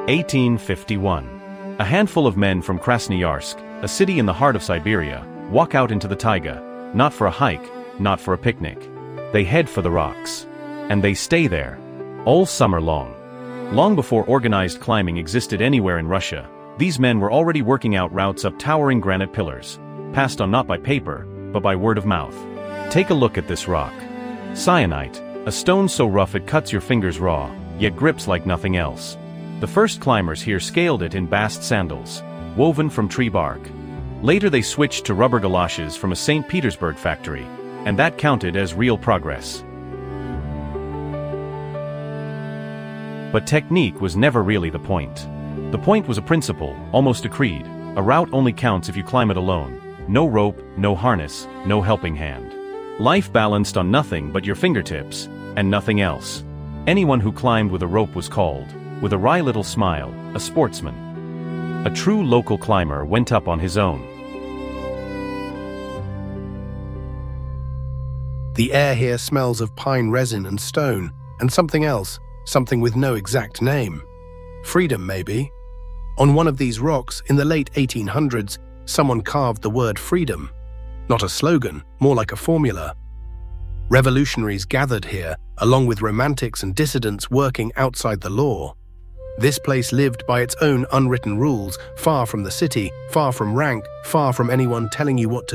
1851. A handful of men from Krasnoyarsk, a city in the heart of Siberia, walk out into the taiga, not for a hike, not for a picnic. They head for the rocks. And they stay there. All summer long. Long before organized climbing existed anywhere in Russia, these men were already working out routes up towering granite pillars, passed on not by paper, but by word of mouth. Take a look at this rock. Syenite, a stone so rough it cuts your fingers raw, yet grips like nothing else. The first climbers here scaled it in bast sandals, woven from tree bark. Later they switched to rubber galoshes from a St. Petersburg factory, and that counted as real progress. But technique was never really the point. The point was a principle, almost a creed. A route only counts if you climb it alone. No rope, no harness, no helping hand. Life balanced on nothing but your fingertips, and nothing else. Anyone who climbed with a rope was called, with a wry little smile, a sportsman. A true local climber went up on his own. The air here smells of pine resin and stone, and something else, something with no exact name. Freedom, maybe. On one of these rocks, in the late 1800s, someone carved the word freedom. Not a slogan, more like a formula. Revolutionaries gathered here, along with romantics and dissidents working outside the law. This place lived by its own unwritten rules, far from the city, far from rank, far from anyone telling you what to do.